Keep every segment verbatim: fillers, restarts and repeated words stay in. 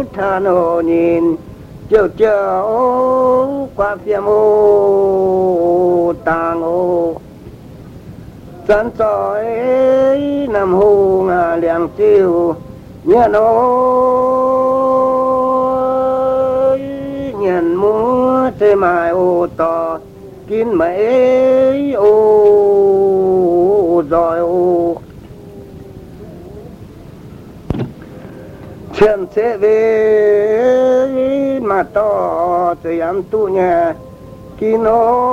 than hồ nhìn chiều chiều qua phía mô tàng ô sẵn sỏi nằm hù ngà liang chiều nhớ nỗi nhận múa thế mai ô to kín mấy ô rồi ô chuyện sẽ về mà to từ em tu nhà khi nó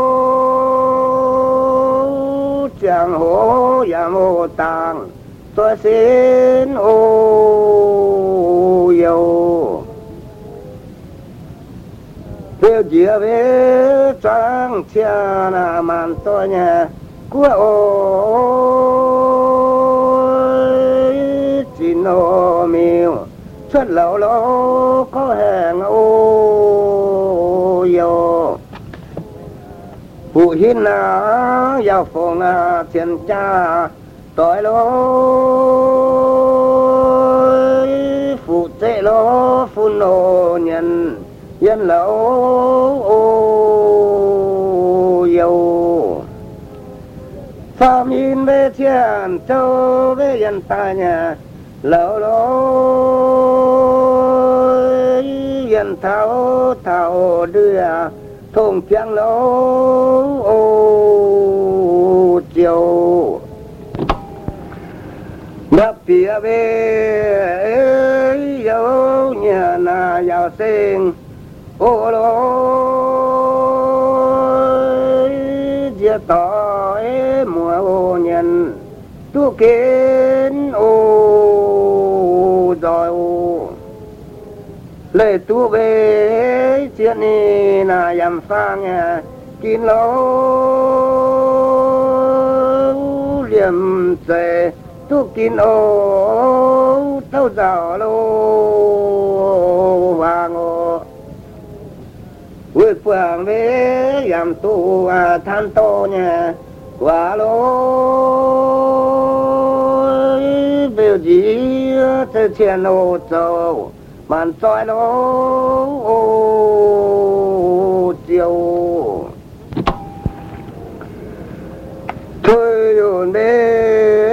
chẳng hổ giảm ô tàng tôi xin ô yêu theo chia về trăng chia là màn tôi nhà của ôi chỉ nó miêu xuất lẩu lỗ có hẹn ô yêu phụ hin là giao phụng là thiên cha tội lỗi phụ tệ lỗ phụ nô nhân nhân lỗ ô yêu phạm in về thiên châu về nhân ta nhà lỗ lỗi nhân thảo thảo đưa thùng chẳng lỗ ô chiều đập phía về dấu nhà na giàu sinh ô lối chia tỏ mùa ô nhân tu kiến ô rồi ô lời tu về chuyện này là dầm phang nhà kín lỗ liềm dề tu kín ô tao giàu lô vàng ô vui phượng về dầm tu à than tô nhà quả lô biểu gì thế thiên ô châu màn soi lô ô chiều thôi dồn bê